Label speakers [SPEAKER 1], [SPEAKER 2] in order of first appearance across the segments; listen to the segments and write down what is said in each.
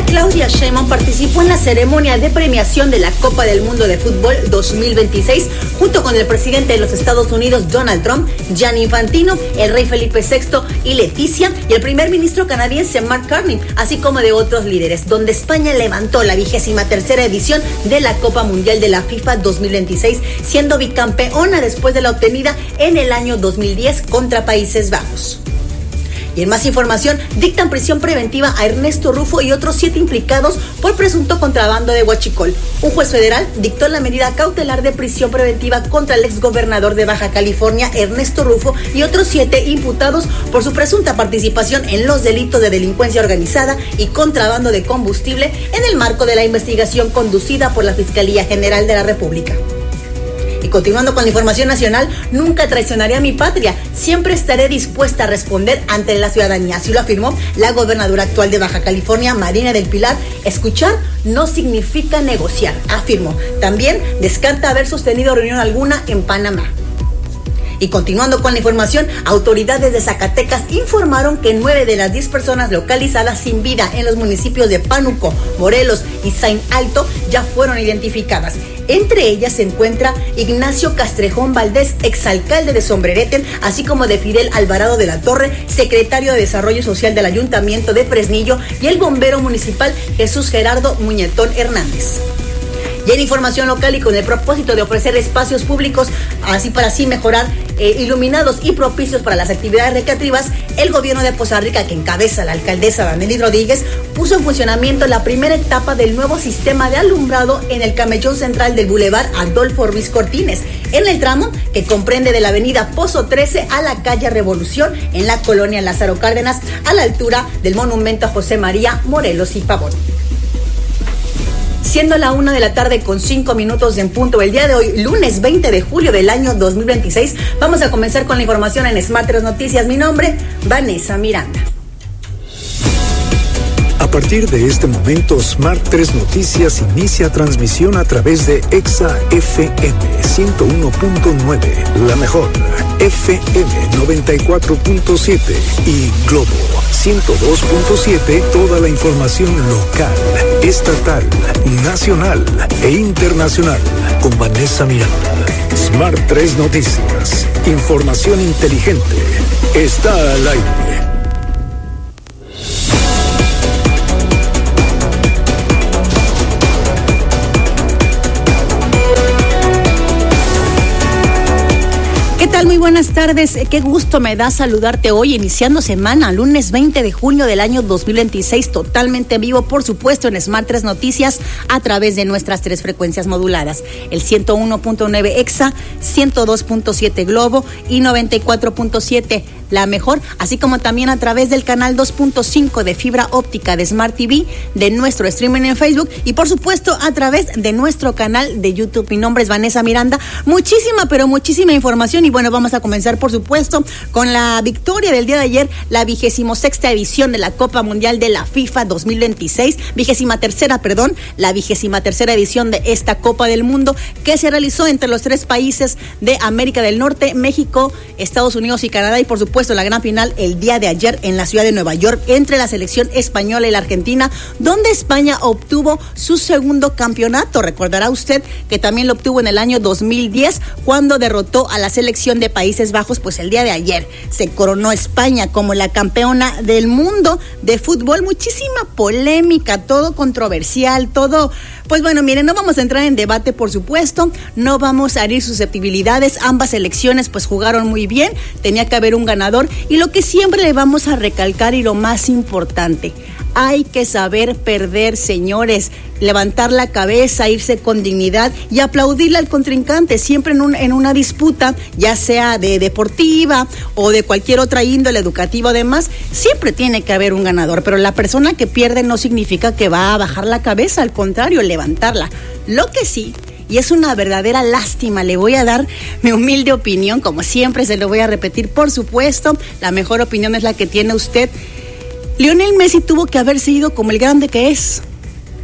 [SPEAKER 1] Claudia Sheinbaum participó en la ceremonia de premiación de la Copa del Mundo de Fútbol 2026 junto con el presidente de los Estados Unidos, Donald Trump, Gianni Infantino, el rey Felipe VI y Leticia, y el primer ministro canadiense Mark Carney, así como de otros líderes, donde España levantó la 23ª edición de la Copa Mundial de la FIFA 2026, siendo bicampeona después de la obtenida en el año 2010 contra Países Bajos. Y en más información, dictan prisión preventiva a Ernesto Rufo y otros 7 implicados por presunto contrabando de huachicol. Un juez federal dictó la medida cautelar de prisión preventiva contra el exgobernador de Baja California, Ernesto Rufo, y otros 7 imputados por su presunta participación en los delitos de delincuencia organizada y contrabando de combustible en el marco de la investigación conducida por la Fiscalía General de la República. Y continuando con la información nacional, nunca traicionaré a mi patria, siempre estaré dispuesta a responder ante la ciudadanía, así lo afirmó la gobernadora actual de Baja California, Marina del Pilar. Escuchar no significa negociar, afirmó. También descarta haber sostenido reunión alguna en Panamá. Y continuando con la información, autoridades de Zacatecas informaron que 9 de las 10 personas localizadas sin vida en los municipios de Pánuco, Morelos y Saint Alto ya fueron identificadas. Entre ellas se encuentra Ignacio Castrejón Valdés, exalcalde de Sombrerete, así como de Fidel Alvarado de la Torre, secretario de Desarrollo Social del Ayuntamiento de Fresnillo, y el bombero municipal Jesús Gerardo Muñetón Hernández. Y en información local, y con el propósito de ofrecer espacios públicos para así mejorar iluminados y propicios para las actividades recreativas, el gobierno de Poza Rica, que encabeza la alcaldesa Danely Rodríguez, puso en funcionamiento la primera etapa del nuevo sistema de alumbrado en el camellón central del Boulevard Adolfo Ruiz Cortines, en el tramo que comprende de la avenida Pozo 13 a la calle Revolución, en la colonia Lázaro Cárdenas, a la altura del monumento a José María Morelos y Pavón. Siendo la 1:05 p.m. en punto el día de hoy, lunes 20 de julio del año 2026, vamos a comenzar con la información en Smart 3 Noticias. Mi nombre, Vanessa Miranda.
[SPEAKER 2] A partir de este momento, Smart 3 Noticias inicia transmisión a través de Exa FM 101.9, La Mejor, FM 94.7 y Globo 102.7, toda la información local, estatal, nacional e internacional, con Vanessa Miranda. Smart 3 Noticias, información inteligente, está al aire.
[SPEAKER 1] Muy buenas tardes, qué gusto me da saludarte hoy, iniciando semana, lunes 20 de junio del año 2026, totalmente en vivo, por supuesto, en Smart 3 Noticias, a través de nuestras 3 frecuencias moduladas, el 101.9 Exa, 102.7 Globo y 94.7 La Mejor, así como también a través del canal 2.5 de fibra óptica de Smart TV, de nuestro streaming en Facebook y por supuesto a través de nuestro canal de YouTube. Mi nombre es Vanessa Miranda, muchísima información y bueno, vamos a comenzar por supuesto con la victoria del día de ayer, la 26ª edición de la Copa Mundial de la FIFA 2026, la 23ª edición de esta Copa del Mundo que se realizó entre los 3 países de América del Norte, México, Estados Unidos y Canadá, y por supuesto la gran final el día de ayer en la ciudad de Nueva York entre la selección española y la Argentina, donde España obtuvo su segundo campeonato. Recordará usted que también lo obtuvo en el año 2010 cuando derrotó a la selección de Países Bajos. Pues el día de ayer se coronó España como la campeona del mundo de fútbol. Muchísima polémica, todo controversial, todo. Pues bueno, miren, no vamos a entrar en debate, por supuesto, no vamos a herir susceptibilidades. Ambas selecciones pues jugaron muy bien, tenía que haber un ganador, y lo que siempre le vamos a recalcar y lo más importante, hay que saber perder, señores, levantar la cabeza, irse con dignidad y aplaudirle al contrincante, siempre en una disputa, ya sea de deportiva o de cualquier otra índole educativa, además, siempre tiene que haber un ganador, pero la persona que pierde no significa que va a bajar la cabeza, al contrario, levantarla. Lo que sí, y es una verdadera lástima, le voy a dar mi humilde opinión, como siempre se lo voy a repetir, por supuesto, la mejor opinión es la que tiene usted. Lionel Messi tuvo que haber sido como el grande que es.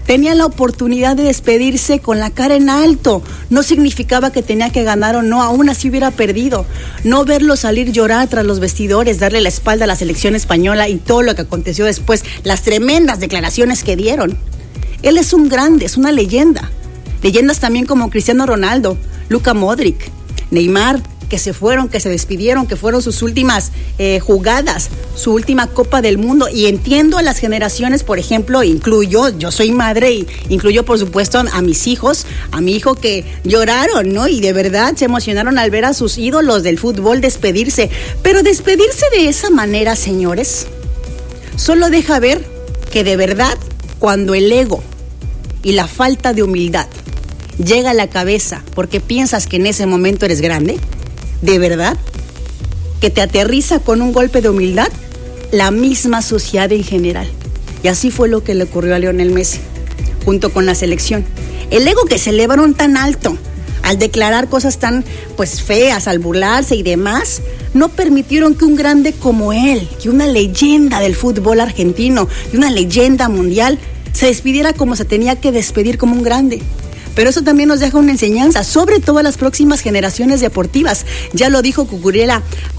[SPEAKER 1] Tenía la oportunidad de despedirse con la cara en alto. No significaba que tenía que ganar o no, aún así hubiera perdido. No verlo salir llorar tras los vestidores, darle la espalda a la selección española y todo lo que aconteció después, las tremendas declaraciones que dieron. Él es un grande, es una leyenda. Leyendas también como Cristiano Ronaldo, Luka Modric, Neymar, que se fueron, que se despidieron, que fueron sus últimas jugadas, su última Copa del Mundo. Y entiendo a las generaciones, por ejemplo, yo soy madre y incluyo por supuesto a mis hijos, a mi hijo que lloraron, ¿no? Y de verdad se emocionaron al ver a sus ídolos del fútbol despedirse. Pero despedirse de esa manera, señores, solo deja ver que de verdad, cuando el ego y la falta de humildad llega a la cabeza porque piensas que en ese momento eres grande, de verdad, que te aterriza con un golpe de humildad la misma sociedad en general. Y así fue lo que le ocurrió a Lionel Messi, junto con la selección. El ego que se elevaron tan alto al declarar cosas tan feas, al burlarse y demás, no permitieron que un grande como él, que una leyenda del fútbol argentino, y una leyenda mundial, se despidiera como se tenía que despedir, como un grande. Pero eso también nos deja una enseñanza, sobre todo a las próximas generaciones deportivas. Ya lo dijo Cucurella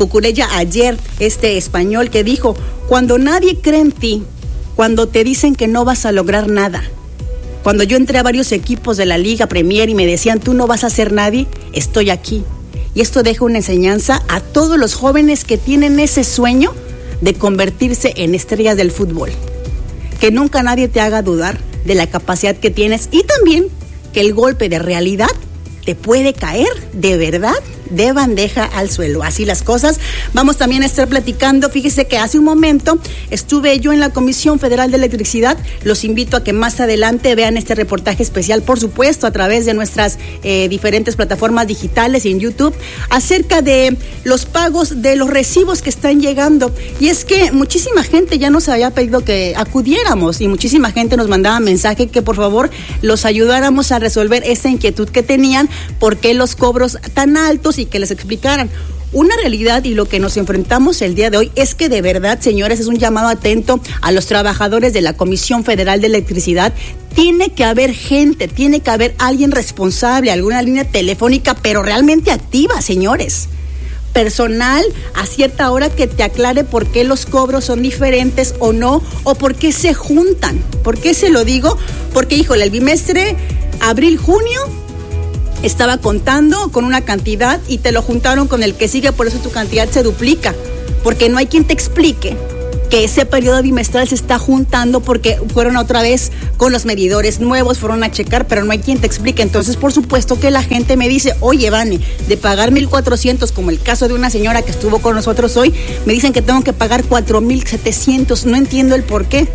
[SPEAKER 1] ayer, este español, que dijo: cuando nadie cree en ti, cuando te dicen que no vas a lograr nada. Cuando yo entré a varios equipos de la Liga Premier y me decían, tú no vas a ser nadie, estoy aquí. Y esto deja una enseñanza a todos los jóvenes que tienen ese sueño de convertirse en estrellas del fútbol. Que nunca nadie te haga dudar de la capacidad que tienes, y también que el golpe de realidad te puede caer de verdad de bandeja al suelo. Así las cosas. Vamos también a estar platicando. Fíjese que hace un momento estuve yo en la Comisión Federal de Electricidad. Los invito a que más adelante vean este reportaje especial, por supuesto, a través de nuestras diferentes plataformas digitales y en YouTube, acerca de los pagos de los recibos que están llegando. Y es que muchísima gente ya nos había pedido que acudiéramos, y muchísima gente nos mandaba mensaje que por favor los ayudáramos a resolver esa inquietud que tenían, por qué los cobros tan altos, y que les explicaran. Una realidad, y lo que nos enfrentamos el día de hoy, es que de verdad, señores, es un llamado atento a los trabajadores de la Comisión Federal de Electricidad. Tiene que haber gente, tiene que haber alguien responsable, alguna línea telefónica, pero realmente activa, señores. Personal a cierta hora que te aclare por qué los cobros son diferentes o no, o por qué se juntan. ¿Por qué se lo digo? Porque, híjole, el bimestre abril-junio estaba contando con una cantidad y te lo juntaron con el que sigue, por eso tu cantidad se duplica, porque no hay quien te explique que ese periodo bimestral se está juntando porque fueron otra vez con los medidores nuevos, fueron a checar, pero no hay quien te explique. Entonces, por supuesto que la gente me dice, oye, Vane, de pagar 1,400, como el caso de una señora que estuvo con nosotros hoy, me dicen que tengo que pagar 4,700, no entiendo el por qué.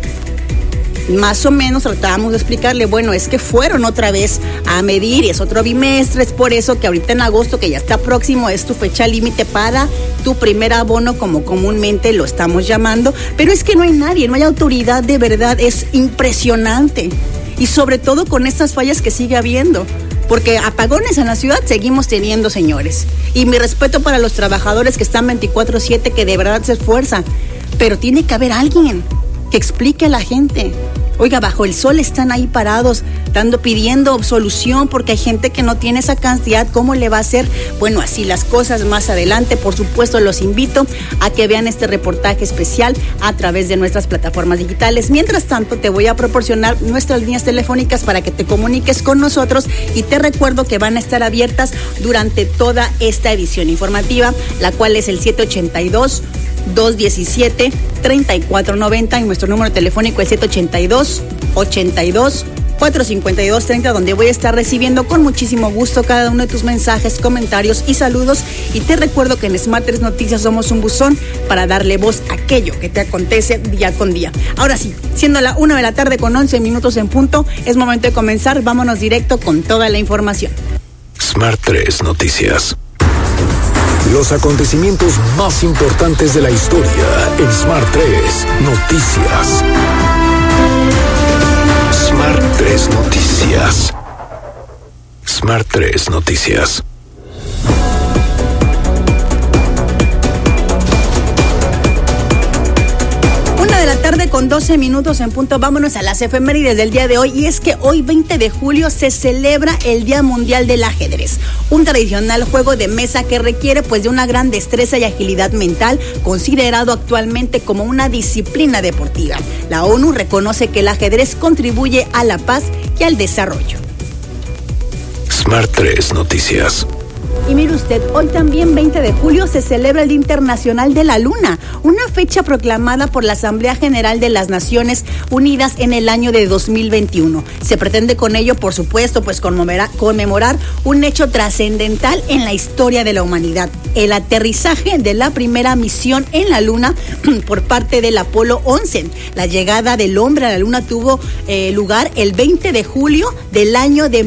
[SPEAKER 1] Más o menos tratábamos de explicarle, bueno, es que fueron otra vez a medir y es otro bimestre, es por eso que ahorita en agosto, que ya está próximo, es tu fecha límite para tu primer abono, como comúnmente lo estamos llamando, pero es que no hay nadie, no hay autoridad, de verdad, es impresionante, y sobre todo con estas fallas que sigue habiendo, porque apagones en la ciudad seguimos teniendo, señores, y mi respeto para los trabajadores que están 24/7, que de verdad se esfuerzan, pero tiene que haber alguien que explique a la gente. Oiga, bajo el sol están ahí parados, pidiendo solución, porque hay gente que no tiene esa cantidad. ¿Cómo le va a hacer? Bueno, así las cosas. Más adelante, por supuesto, los invito a que vean este reportaje especial a través de nuestras plataformas digitales. Mientras tanto, te voy a proporcionar nuestras líneas telefónicas para que te comuniques con nosotros, y te recuerdo que van a estar abiertas durante toda esta edición informativa, la cual es el 782-217-3490, y nuestro número telefónico es 782-82-452-30, donde voy a estar recibiendo con muchísimo gusto cada uno de tus mensajes, comentarios y saludos. Y te recuerdo que en Smart 3 Noticias somos un buzón para darle voz a aquello que te acontece día con día. Ahora sí, siendo la 1 de la tarde con 11 minutos en punto, es momento de comenzar. Vámonos directo con toda la información.
[SPEAKER 2] Smart 3 Noticias. Los acontecimientos más importantes de la historia en Smart 3 Noticias. Smart 3 Noticias. Smart 3 Noticias.
[SPEAKER 1] 7:12 en punto. Vámonos a las efemérides del día de hoy. Y es que hoy, 20 de julio, se celebra el Día Mundial del Ajedrez, un tradicional juego de mesa que requiere de una gran destreza y agilidad mental, considerado actualmente como una disciplina deportiva. La ONU reconoce que el ajedrez contribuye a la paz y al desarrollo.
[SPEAKER 2] Smart 3 Noticias.
[SPEAKER 1] Y mire usted, hoy también 20 de julio se celebra el Día Internacional de la Luna, una fecha proclamada por la Asamblea General de las Naciones Unidas en el año de 2021. Se pretende con ello, por supuesto, conmemorar un hecho trascendental en la historia de la humanidad: el aterrizaje de la primera misión en la Luna por parte del Apolo 11. La llegada del hombre a la Luna tuvo lugar el 20 de julio del año de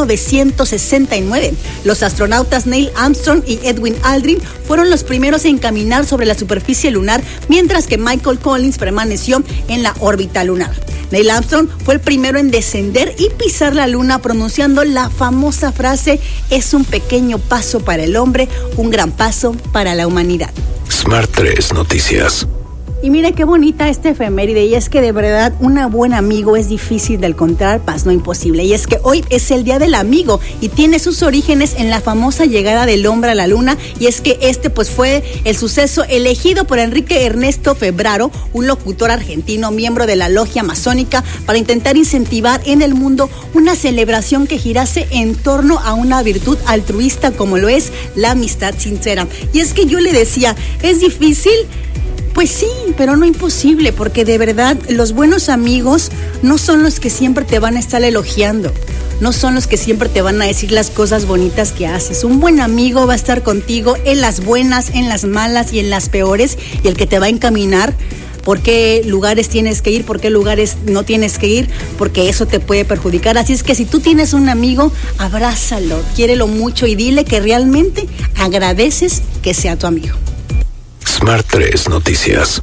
[SPEAKER 1] 1969. Los astronautas Neil Armstrong y Edwin Aldrin fueron los primeros en caminar sobre la superficie lunar, mientras que Michael Collins permaneció en la órbita lunar. Neil Armstrong fue el primero en descender y pisar la luna, pronunciando la famosa frase: "Es un pequeño paso para el hombre, un gran paso para la humanidad".
[SPEAKER 2] Smart 3 Noticias.
[SPEAKER 1] Y mire qué bonita esta efeméride, y es que de verdad un buen amigo es difícil de encontrar, no imposible. Y es que hoy es el Día del Amigo y tiene sus orígenes en la famosa llegada del hombre a la luna. Y es que fue el suceso elegido por Enrique Ernesto Febraro, un locutor argentino, miembro de la logia masónica, para intentar incentivar en el mundo una celebración que girase en torno a una virtud altruista como lo es la amistad sincera. Y es que yo le decía, ¿es difícil? Pues sí, pero no imposible, porque de verdad los buenos amigos no son los que siempre te van a estar elogiando, no son los que siempre te van a decir las cosas bonitas que haces. Un buen amigo va a estar contigo en las buenas, en las malas y en las peores, y el que te va a encaminar por qué lugares tienes que ir, por qué lugares no tienes que ir, porque eso te puede perjudicar. Así es que si tú tienes un amigo, abrázalo, quiérelo mucho y dile que realmente agradeces que sea tu amigo.
[SPEAKER 2] Smart 3 Noticias.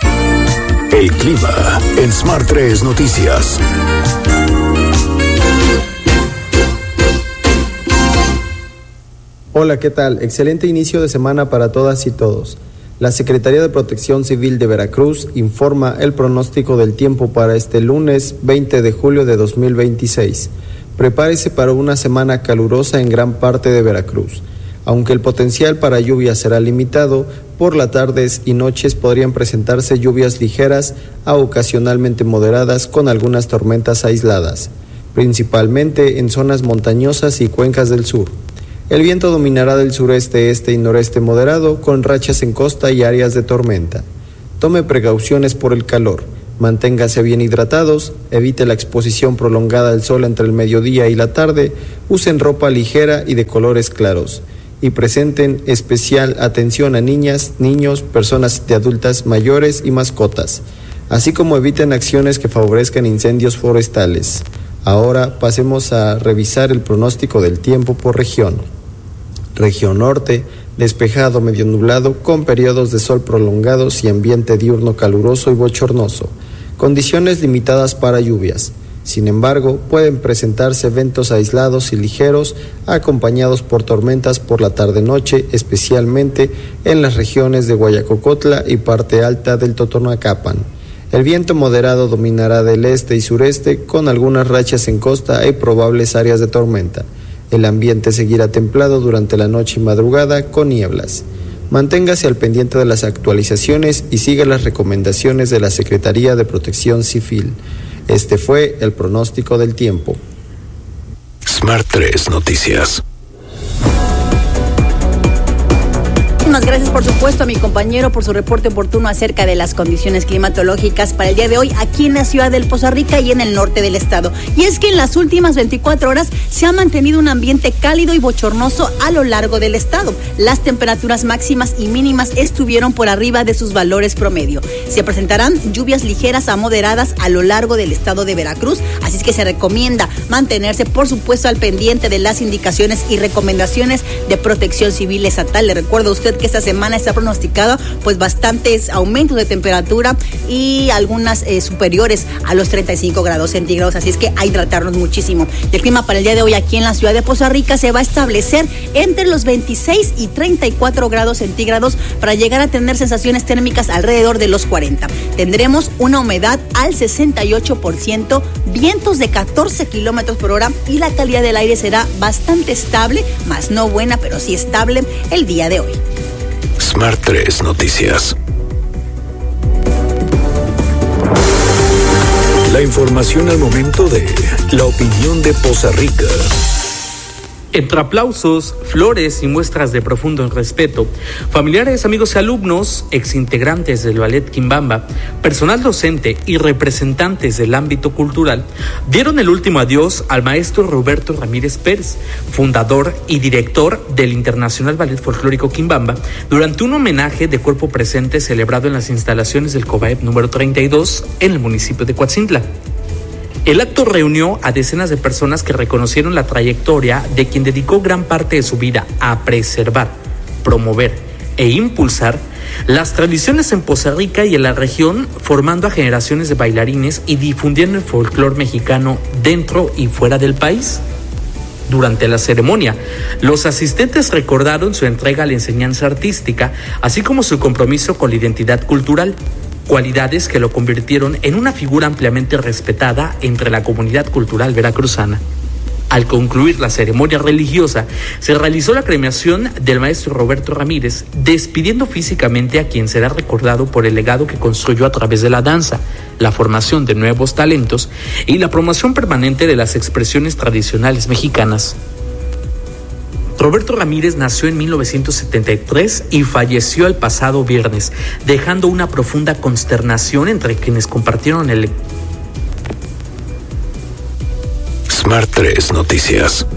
[SPEAKER 2] El clima en Smart 3 Noticias.
[SPEAKER 3] Hola, ¿qué tal? Excelente inicio de semana para todas y todos. La Secretaría de Protección Civil de Veracruz informa el pronóstico del tiempo para este lunes 20 de julio de 2026. Prepárese para una semana calurosa en gran parte de Veracruz. Aunque el potencial para lluvias será limitado, por las tardes y noches podrían presentarse lluvias ligeras a ocasionalmente moderadas con algunas tormentas aisladas, principalmente en zonas montañosas y cuencas del sur. El viento dominará del sureste, este y noreste moderado, con rachas en costa y áreas de tormenta. Tome precauciones por el calor, manténgase bien hidratados, evite la exposición prolongada al sol entre el mediodía y la tarde, usen ropa ligera y de colores claros, y presenten especial atención a niñas, niños, personas de adultas mayores y mascotas, así como eviten acciones que favorezcan incendios forestales. Ahora pasemos a revisar el pronóstico del tiempo por región. Región norte, despejado medio nublado, con periodos de sol prolongados y ambiente diurno caluroso y bochornoso. Condiciones limitadas para lluvias. Sin embargo, pueden presentarse eventos aislados y ligeros, acompañados por tormentas por la tarde-noche, especialmente en las regiones de Guayacocotla y parte alta del Totonacapan. El viento moderado dominará del este y sureste, con algunas rachas en costa y probables áreas de tormenta. El ambiente seguirá templado durante la noche y madrugada, con nieblas. Manténgase al pendiente de las actualizaciones y siga las recomendaciones de la Secretaría de Protección Civil. Este fue el pronóstico del tiempo.
[SPEAKER 2] Smart 3 Noticias.
[SPEAKER 1] Muchísimas gracias, por supuesto, a mi compañero por su reporte oportuno acerca de las condiciones climatológicas para el día de hoy aquí en la ciudad del Poza Rica y en el norte del estado. Y es que en las últimas 24 horas se ha mantenido un ambiente cálido y bochornoso a lo largo del estado. Las temperaturas máximas y mínimas estuvieron por arriba de sus valores promedio. Se presentarán lluvias ligeras a moderadas a lo largo del estado de Veracruz, así es que se recomienda mantenerse, por supuesto, al pendiente de las indicaciones y recomendaciones de Protección Civil estatal. Le recuerdo a usted que que esta semana está pronosticada pues bastantes aumentos de temperatura y algunas superiores a los 35 grados centígrados, así es que hay que hidratarnos muchísimo. El clima para el día de hoy aquí en la ciudad de Poza Rica se va a establecer entre los 26 y 34 grados centígrados para llegar a tener sensaciones térmicas alrededor de los 40. Tendremos una humedad al 68%, vientos de 14 kilómetros por hora y la calidad del aire será bastante estable, más no buena, pero sí estable el día de hoy.
[SPEAKER 2] Smart 3 Noticias. La información al momento de la opinión de Poza Rica.
[SPEAKER 4] Entre aplausos, flores y muestras de profundo respeto, familiares, amigos y alumnos, exintegrantes del Ballet Quimbamba, personal docente y representantes del ámbito cultural dieron el último adiós al maestro Roberto Ramírez Pérez, fundador y director del Internacional Ballet Folclórico Quimbamba, durante un homenaje de cuerpo presente celebrado en las instalaciones del COBAEP número 32 en el municipio de Coatzintla. El acto reunió a decenas de personas que reconocieron la trayectoria de quien dedicó gran parte de su vida a preservar, promover e impulsar las tradiciones en Poza Rica y en la región, formando a generaciones de bailarines y difundiendo el folclore mexicano dentro y fuera del país. Durante la ceremonia, los asistentes recordaron su entrega a la enseñanza artística, así como su compromiso con la identidad cultural, cualidades que lo convirtieron en una figura ampliamente respetada entre la comunidad cultural veracruzana. Al concluir la ceremonia religiosa, se realizó la premiación del maestro Roberto Ramírez, despidiendo físicamente a quien será recordado por el legado que construyó a través de la danza, la formación de nuevos talentos y la promoción permanente de las expresiones tradicionales mexicanas. Roberto Ramírez nació en 1973 y falleció el pasado viernes, dejando una profunda consternación entre quienes compartieron el...
[SPEAKER 2] Smart 3 Noticias.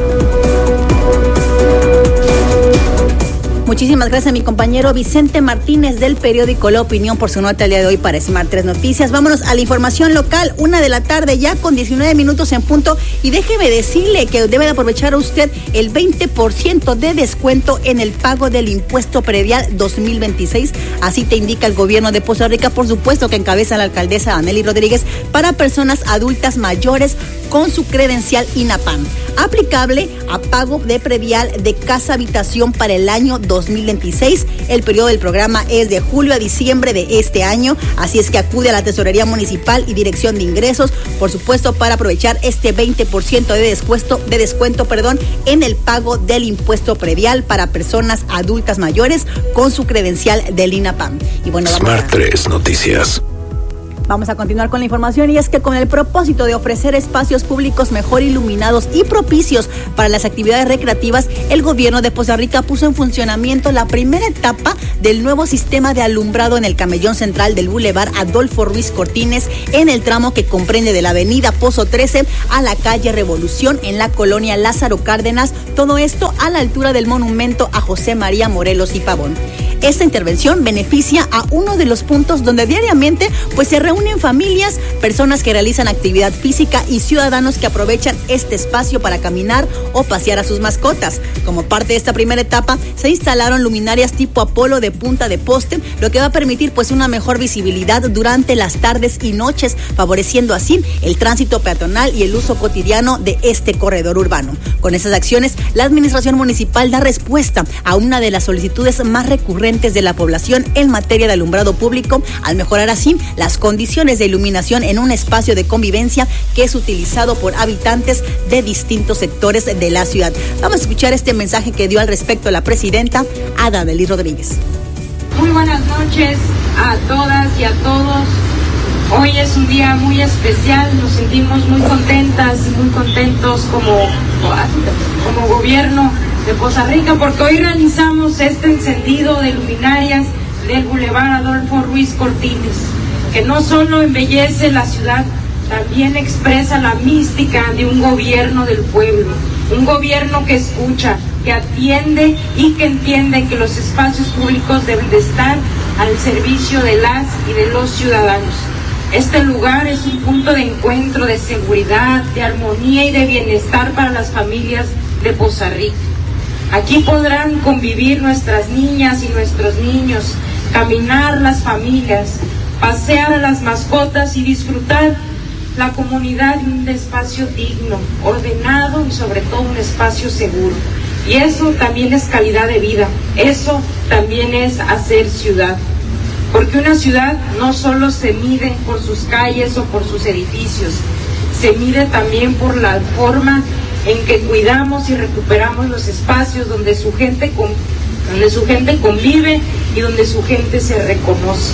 [SPEAKER 1] Muchísimas gracias a mi compañero Vicente Martínez del periódico La Opinión por su nota el día de hoy para Smart 3 Noticias. Vámonos a la información local, 1:00 p.m. ya con 19 minutos en punto, y déjeme decirle que debe de aprovechar usted el 20% de descuento en el pago del impuesto predial 2026, así te indica el gobierno de Poza Rica, por supuesto que encabeza la alcaldesa Anely Rodríguez, para personas adultas mayores con su credencial INAPAM, aplicable a pago de predial de casa habitación para el año 2026. El periodo del programa es de julio a diciembre de este año, así es que acude a la Tesorería Municipal y Dirección de Ingresos, por supuesto, para aprovechar este 20% de descuento en el pago del impuesto predial para personas adultas mayores con su credencial del INAPAM. Y bueno,
[SPEAKER 2] Smart 3 Noticias.
[SPEAKER 1] Vamos a continuar con la información, y es que con el propósito de ofrecer espacios públicos mejor iluminados y propicios para las actividades recreativas, el gobierno de Poza Rica puso en funcionamiento la primera etapa del nuevo sistema de alumbrado en el camellón central del Boulevard Adolfo Ruiz Cortines, en el tramo que comprende de la avenida Pozo 13 a la calle Revolución en la colonia Lázaro Cárdenas, todo esto a la altura del monumento a José María Morelos y Pavón. Esta intervención beneficia a uno de los puntos donde diariamente se reúnen familias, personas que realizan actividad física y ciudadanos que aprovechan este espacio para caminar o pasear a sus mascotas. Como parte de esta primera etapa, se instalaron luminarias tipo Apolo de punta de poste, lo que va a permitir una mejor visibilidad durante las tardes y noches, favoreciendo así el tránsito peatonal y el uso cotidiano de este corredor urbano. Con esas acciones, la administración municipal da respuesta a una de las solicitudes más recurrentes de la población en materia de alumbrado público, al mejorar así las condiciones de iluminación en un espacio de convivencia que es utilizado por habitantes de distintos sectores de la ciudad. Vamos a escuchar este mensaje que dio al respecto la presidenta Anely Rodríguez.
[SPEAKER 5] Muy buenas noches a todas y a todos. Hoy es un día muy especial, nos sentimos muy contentas y muy contentos como gobierno de Poza Rica, porque hoy realizamos este encendido de luminarias del Boulevard Adolfo Ruiz Cortines, que no solo embellece la ciudad, también expresa la mística de un gobierno del pueblo, un gobierno que escucha, que atiende y que entiende que los espacios públicos deben de estar al servicio de las y de los ciudadanos. Este lugar es un punto de encuentro, de seguridad, de armonía y de bienestar para las familias de Poza Rica. Aquí podrán convivir nuestras niñas y nuestros niños, caminar las familias, pasear a las mascotas y disfrutar la comunidad de un espacio digno, ordenado y sobre todo un espacio seguro. Y eso también es calidad de vida, eso también es hacer ciudad. Porque una ciudad no solo se mide por sus calles o por sus edificios, se mide también por la forma en que cuidamos y recuperamos los espacios donde su gente convive y donde su gente se reconoce.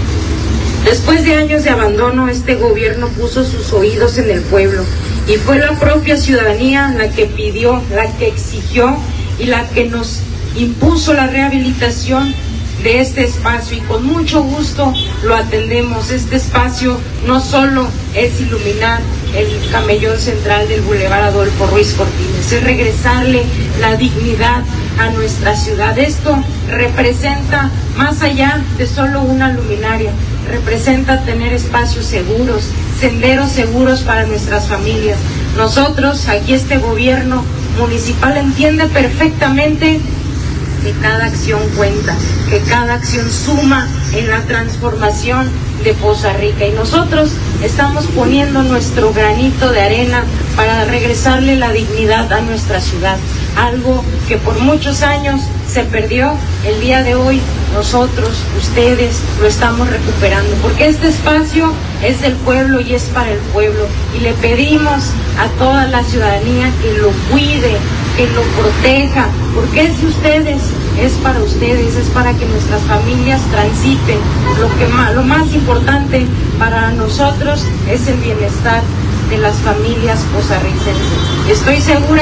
[SPEAKER 5] Después de años de abandono, este gobierno puso sus oídos en el pueblo y fue la propia ciudadanía la que pidió, la que exigió y la que nos impuso la rehabilitación de este espacio, y con mucho gusto lo atendemos. Este espacio no solo es iluminar el camellón central del Boulevard Adolfo Ruiz Cortines, es regresarle la dignidad a nuestra ciudad. Esto representa, más allá de solo una luminaria, representa tener espacios seguros, senderos seguros para nuestras familias. Nosotros, aquí este gobierno municipal entiende perfectamente que cada acción cuenta, que cada acción suma en la transformación de Poza Rica, y nosotros estamos poniendo nuestro granito de arena para regresarle la dignidad a nuestra ciudad, algo que por muchos años se perdió. El día de hoy nosotros, ustedes, lo estamos recuperando, porque este espacio es del pueblo y es para el pueblo, y le pedimos a toda la ciudadanía que lo cuide, que lo proteja, porque es de ustedes, es para ustedes, es para que nuestras familias transiten. Lo más importante para nosotros es el bienestar de las familias costarricenses. Estoy segura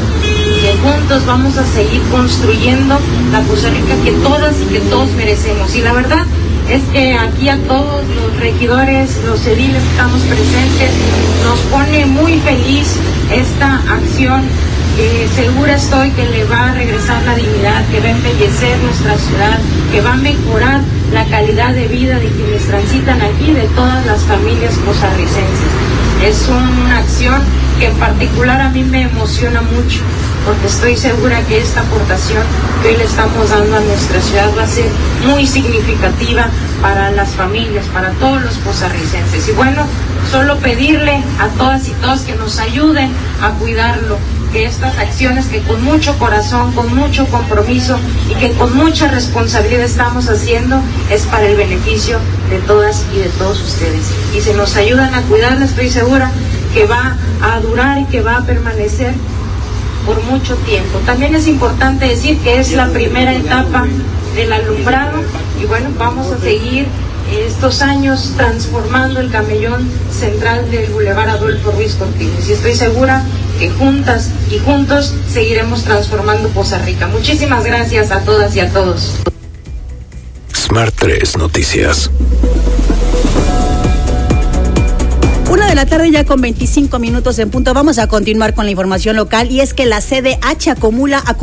[SPEAKER 5] que juntos vamos a seguir construyendo la Poza Rica que todas y que todos merecemos. Y la verdad es que aquí a todos los regidores, los ediles que estamos presentes, nos pone muy feliz esta acción, que segura estoy que le va a regresar la dignidad, que va a embellecer nuestra ciudad, que va a mejorar la calidad de vida de quienes transitan aquí, de todas las familias costarricenses. Es una acción que en particular a mí me emociona mucho, porque estoy segura que esta aportación que hoy le estamos dando a nuestra ciudad va a ser muy significativa para las familias, para todos los costarricenses. Y bueno, solo pedirle a todas y todos que nos ayuden a cuidarlo, que estas acciones que con mucho corazón, con mucho compromiso y que con mucha responsabilidad estamos haciendo, es para el beneficio de todas y de todos ustedes. Y si nos ayudan a cuidarla, estoy segura que va a durar y que va a permanecer por mucho tiempo. También es importante decir que es la primera etapa del alumbrado, y bueno, vamos a seguir estos años transformando el camellón central del Boulevard Adolfo Ruiz Cortines, y estoy segura que juntas y juntos seguiremos transformando Poza Rica. Muchísimas gracias a todas y a todos.
[SPEAKER 2] Smart 3 Noticias.
[SPEAKER 1] 1:00 p.m. ya con 25 minutos en punto. Vamos a continuar con la información local, y es que la CDH acumula